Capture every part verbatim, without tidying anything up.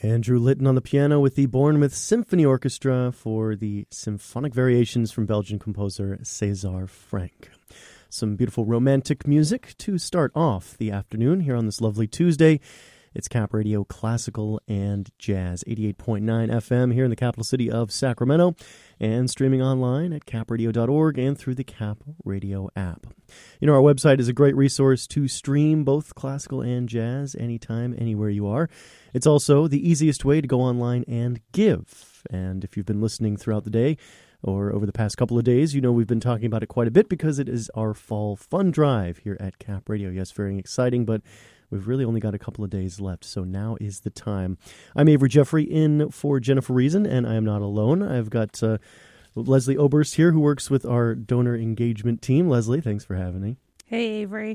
Andrew Litton on the piano with the Bournemouth Symphony Orchestra for the symphonic variations from Belgian composer César Franck. Some beautiful romantic music to start off the afternoon here on this lovely Tuesday. It's Cap Radio Classical and Jazz, eighty-eight point nine F M here in the capital city of Sacramento, and streaming online at cap radio dot org and through the Cap Radio app. You know, our website is a great resource to stream both classical and jazz anytime, anywhere you are. It's also the easiest way to go online and give. And if you've been listening throughout the day or over the past couple of days, you know we've been talking about it quite a bit because it is our fall fun drive here at Cap Radio. Yes, very exciting, but we've really only got a couple of days left, so now is the time. I'm Avery Jeffrey in for Jennifer Reason, and I am not alone. I've got uh, Leslie Oberst here, who works with our donor engagement team. Leslie, thanks for having me. Hey, Avery.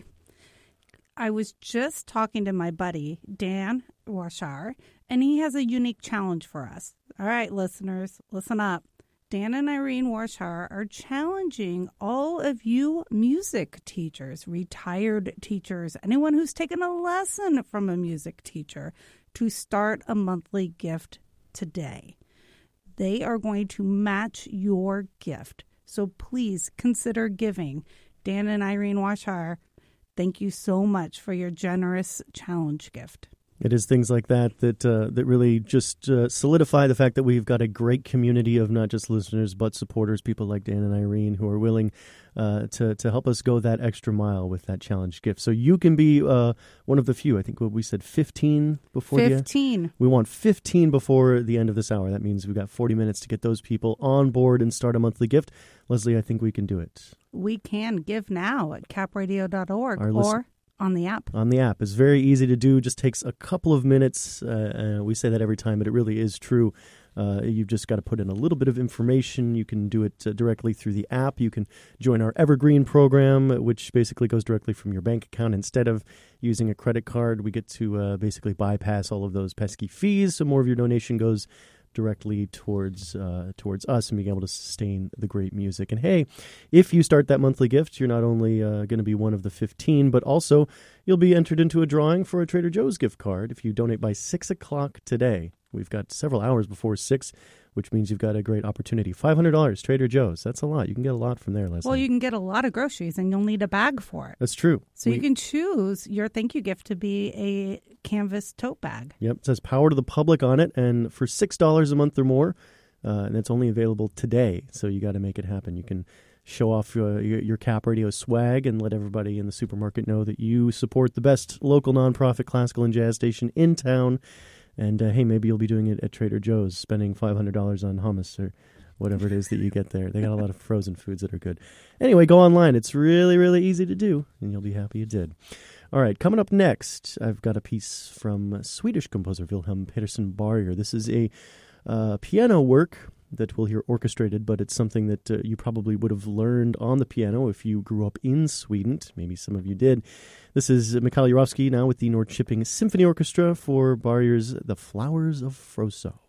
I was just talking to my buddy, Dan Washar, and he has a unique challenge for us. All right, listeners, listen up. Dan and Irene Warshar are challenging all of you music teachers, retired teachers, anyone who's taken a lesson from a music teacher, to start a monthly gift today. They are going to match your gift. So please consider giving. Dan and Irene Warshar, thank you so much for your generous challenge gift. It is things like that that uh, that really just uh, solidify the fact that we've got a great community of not just listeners but supporters, people like Dan and Irene, who are willing uh, to to help us go that extra mile with that challenge gift. So you can be uh, one of the few. I think what we said fifteen before fifteen. The, we want fifteen before the end of this hour. That means we've got forty minutes to get those people on board and start a monthly gift. Leslie, I think we can do it. We can give now at cap radio dot org Our or listen- on the app. On the app. It's very easy to do. Just takes a couple of minutes. Uh, uh, we say that every time, but it really is true. Uh, you've just got to put in a little bit of information. You can do it uh, directly through the app. You can join our Evergreen program, which basically goes directly from your bank account. Instead of using a credit card, we get to uh, basically bypass all of those pesky fees, so more of your donation goes directly towards uh, towards us and being able to sustain the great music. And hey, if you start that monthly gift, you're not only uh, going to be one of the fifteen, but also you'll be entered into a drawing for a Trader Joe's gift card if you donate by six o'clock today. We've got several hours before six, which means you've got a great opportunity. five hundred dollars, Trader Joe's. That's a lot. You can get a lot from there, Leslie. Well, you can get a lot of groceries, and you'll need a bag for it. That's true. So we, you can choose your thank you gift to be a canvas tote bag. Yep, it says Power to the Public on it, and for six dollars a month or more, uh, and it's only available today, so you got to make it happen. You can show off uh, your, your Cap Radio swag and let everybody in the supermarket know that you support the best local nonprofit classical and jazz station in town. And, uh, hey, maybe you'll be doing it at Trader Joe's, spending five hundred dollars on hummus or whatever it is that you get there. They got a lot of frozen foods that are good. Anyway, go online. It's really, really easy to do, and you'll be happy you did. All right, coming up next, I've got a piece from Swedish composer Wilhelm Petersson Barrier. This is a uh, piano work that we'll hear orchestrated, but it's something that uh, you probably would have learned on the piano if you grew up in Sweden. Maybe some of you did. This is Mikhail Jurovsky now with the Norrköping Symphony Orchestra for Barrier's The Flowers of Froso.